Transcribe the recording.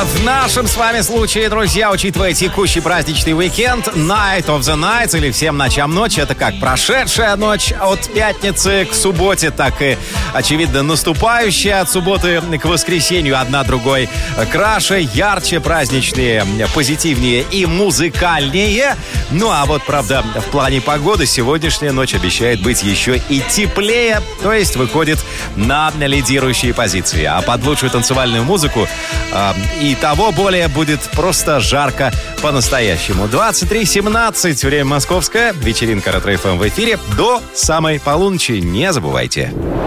В нашем с вами случае, друзья, учитывая текущий праздничный уикенд, Night of the Nights или всем ночам ночи, это как прошедшая ночь от пятницы к субботе, так и, очевидно, наступающая от субботы к воскресенью. Одна другой краше, ярче, праздничнее, позитивнее и музыкальнее. Ну, а вот, правда, в плане погоды сегодняшняя ночь обещает быть еще и теплее, то есть выходит на лидирующие позиции. А под лучшую танцевальную музыку и того более будет просто жарко по-настоящему. 23:17, время московское, вечеринка Ретро-ФМ в эфире до самой полуночи. Не забывайте.